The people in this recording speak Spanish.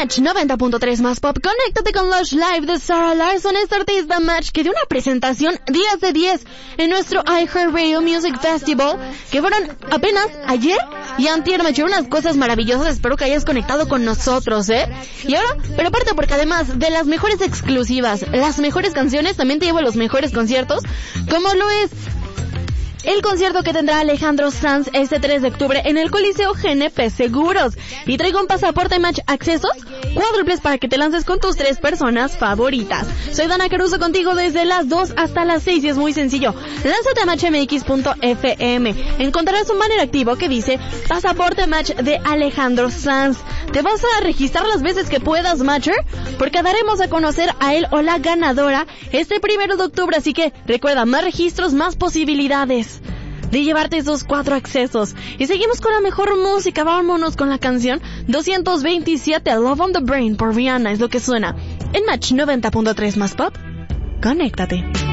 Match 90.3 más pop. Conéctate con Lush Live de Sarah Larson, esta artista Match que dio una presentación 10 de 10 en nuestro iHeartRadio Music Festival, que fueron apenas ayer y antier. Me echaron unas cosas maravillosas. Espero que hayas conectado con nosotros, Y ahora, pero aparte, porque además de las mejores exclusivas, las mejores canciones, también te llevo a los mejores conciertos, como lo es el concierto que tendrá Alejandro Sanz este 3 de octubre en el Coliseo GNP Seguros. Y traigo un pasaporte Match accesos cuádruples para que te lances con tus 3 personas favoritas. Soy Dana Caruso contigo desde las 2 hasta las 6 y es muy sencillo. Lánzate a matchmx.fm. Encontrarás un banner activo que dice pasaporte Match de Alejandro Sanz. Te vas a registrar las veces que puedas, Matcher, porque daremos a conocer a él o la ganadora este 1 de octubre. Así que recuerda, más registros, más posibilidades de llevarte esos 4 accesos. Y seguimos con la mejor música. Vámonos con la canción 227, Love on the Brain por Rihanna. Es lo que suena en Match 90.3 más pop. Conéctate.